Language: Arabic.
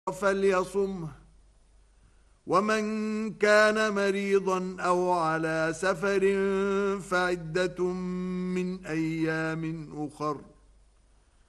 فليصمه، ومن كان مريضا أو على سفر فعدة من أيام أخر.